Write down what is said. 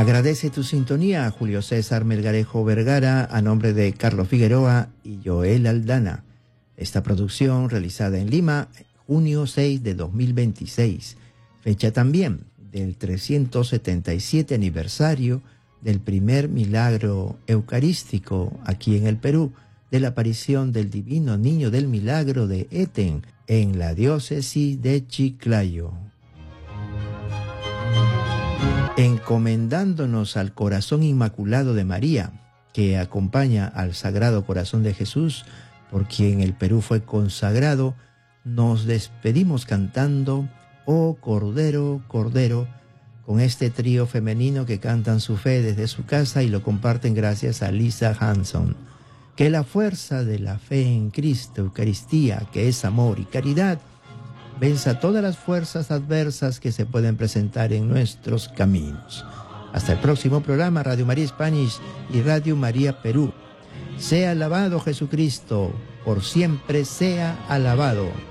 Agradece tu sintonía a Julio César Melgarejo Vergara a nombre de Carlos Figueroa y Joel Aldana. Esta producción realizada en Lima, junio 6 de 2026, fecha también del 377 aniversario del primer milagro eucarístico aquí en el Perú, de la aparición del Divino Niño del Milagro de Eten en la diócesis de Chiclayo. Encomendándonos al corazón inmaculado de María, que acompaña al Sagrado Corazón de Jesús, por quien el Perú fue consagrado, nos despedimos cantando Oh Cordero, Cordero, con este trío femenino que cantan su fe desde su casa y lo comparten gracias a Lisa Hanson. Que la fuerza de la fe en Cristo, Eucaristía, que es amor y caridad, venza todas las fuerzas adversas que se pueden presentar en nuestros caminos. Hasta el próximo programa, Radio María Spanish y Radio María Perú. Sea alabado Jesucristo, por siempre sea alabado.